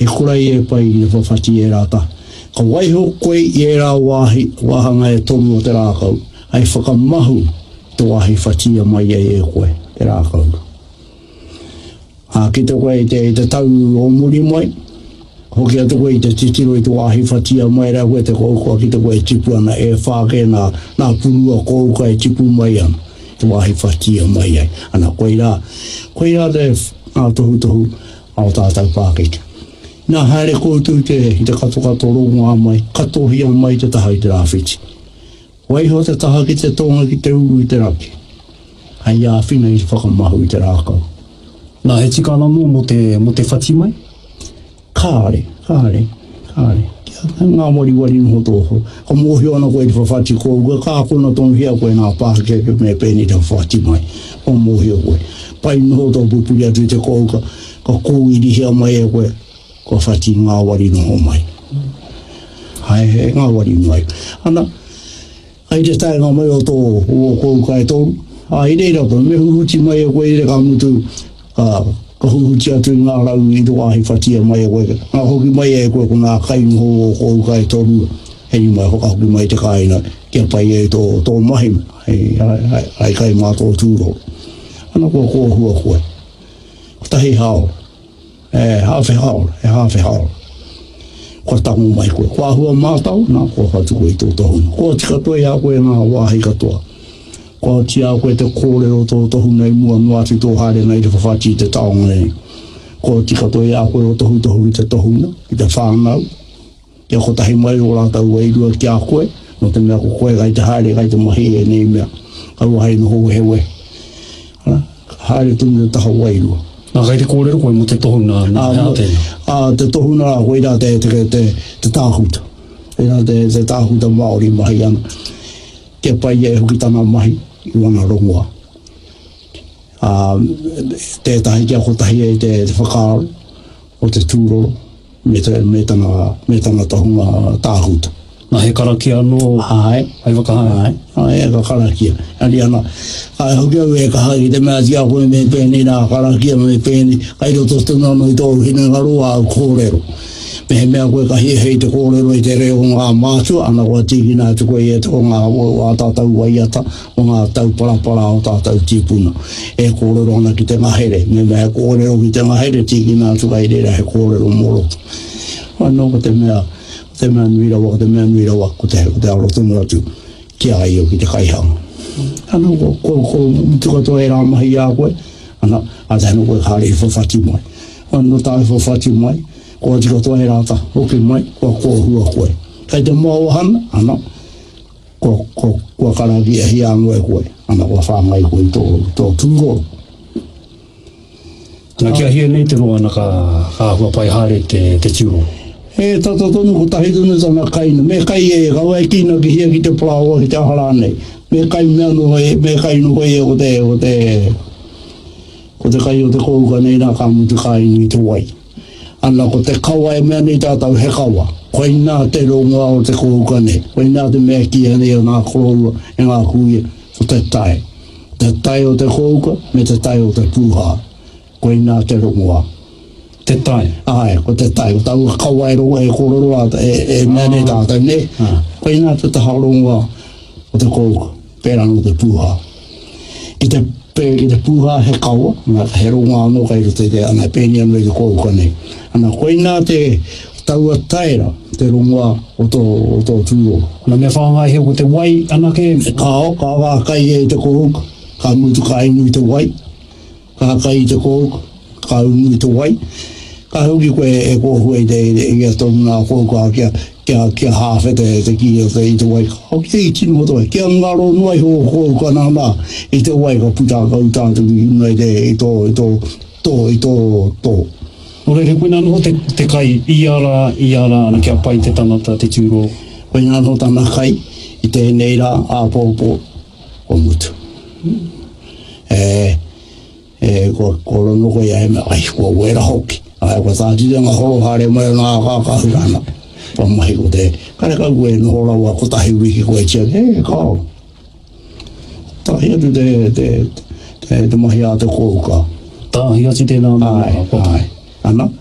e kura e pai i whawhati e rata. Ka waiho koe i e rā wahanga e tonu o te rākau. Ai whakamahu te wahi whatia mai e koe e rākau. Ki te koe te tau o muri mai. Hoki atu koe te titiro i te wahi whatia mai rā koe te koukoa ki te koe tipu ana e whāke nā purua kouka e tipu mai ana. Te wahi whatia mai ai. Ana koe rā te ngā tohu ao tātou pākeke. Nā haere koutu i te katokato rongoa mai, katohia mai te taha i te rāwhiti. Waiho te taha ki te tonga ki te uru i te raki. Hei a whina i te whakamahu i te rākau. Nā he tikana mo te whati mai? Kāre. Ngā wari no toho. Ka mōhio ana koe te whawhati kouga, kā kona tonu hia koe nā pākeke me pēni te whawhati mai. Ka mōhio koe. Pai no tō pupuri atu i te kouga, ka kouiri hia mai e koe. Ko whati ngā wari no mai. He ngā wari no ai. Ana, ai te tae ngā mai o tō, o kouka e tōru. I reira pa, me huhuti mai e koe i re ka mutu, ka huhuti atu i ngā rau i te wahi whatia mai e koe. Ngā hoki mai e koe ko ngā kainho o kouka e tōru. Hei mai hoka hoki mai te kaina, kia pai e tō mahi. Hei kai mā tō tūro. Ana ko hua koe. Tahi hao. Hawhi hao. Ko tangu mai koe. Ko ahua mātau, nā ko hatu koe i tō tohuna. Ko tika toi a koe ngā wāhi katoa. Ko tia koe te kōrero tō tohuna i mua nuati tō haere nei te whawhati te taonga nei. Ko tika toi a koe o tohu i te tohuna, i te whānau. Kia ko tahi mai o rātau e irua ki a koe, no te mea ko koe gai te haere gai te mahi e nei mea. Kaua hei no hou hewe. Haere tunu te taha wairua. Nā kai te kōrero koe mo te tohuna nā hea tēnā? Te tohuna rā koe rā te tāhuta. Rā te tāhuta Māori mahi ana. Kia pai e hoki tana mahi i wana rongoa. Tētahi kia kotahi e te whakaaro o te tūroro me tana tohunga tāhuta. Nā he karakia no ai wakahae? Ai ka karakia. Ani ana, ai hoki au e kahari te mea tia koe me pēni nā karakia me pēni. Kai roto stuna no i tō hina ngaroa au kōrero. Me he mea koe ka hei te kōrero i te reo ngā mātua, ana koe tiki nā te koe e tō ngā o tātou waiata, o ngā tau parapara o tātou tīpuna. E kōrero ana ki te ngahere. Me mea kōrero ki te ngahere, tiki nā tu kai reira he kōrero moroto. Ano ko te mea nui rawa, ko te arotunga atu ki ai o ki te kaihanga. Ana ko mutukato e rā mahi a koe, ana a te hana koe kāre i whawhati mai. Ano tāi whawhati mai, ko tikato e rāta, hoki mai, ko hua koe. Kai te mauhana, ana, ko karaki e hiango e koe, ana ko whāngai koe tō tūro. Ana kia hia nei te roa na ka hua pai hare te tūro. Tata tonu ko tahi tonu tana kaina. Me kai e kawai kina ki hia ki te plau ki te ahara nei. Me kai mea no koe o te kai o te kouka nei nā ka mutu kai ni te wai. Ana ko te kawa e mea nei tātau he kawa. Koe nā te ronga o te kouka nei. Koe nā te mea kia nei o nā korua e ngā kuia o te tai. Te tai o te kouka me te tai o te pūha. Koe nā te ronga. Te tai? Ai, ko te tai. Ko tau kawairo e kororo ata e mea nei tātou nei. Koe nā te taha ronga o te kouka. Pērana o te pūha. I te pūha he kaua, he ronga anō kai rote te ana pēni anu i te kouka nei. Ana koe nā te taua taira, te ronga o tō tūro. Ana mea whāngai he o te wai anake? Kao, ka wākai e te kouka, ka mutu ka inu i te wai, ka kai i te kouka, ka unu i te wai. Ka hoki koe e kōhua i te tonu nā kouka kia hawhe te ki i te wai. Hoki i tino hoto wai. Kia ngaro nuai ho kouka nā nā i te wai ka puta kau tātu i huna i tō. Ore re koe nāno te kai i ara ana kia pai te tangata te tūro. Koe nāno tana kai i te neira a pōpō o mutu. Ko rono koe ai mea ai kua wera hoki. Ai ko tāti te ngā horo hare mai o ngā kākahurana. Pamahi ko te kare kau koe no hora wa ko tahi wiki koe tia. Kao. Tahi atu te mahi a te kouka. Tahi atu tēnā. Ai. Ana.